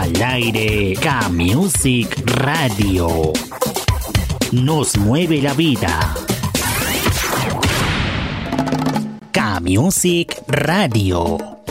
Al aire K-Music Radio. Nos mueve la vida. K-Music Radio.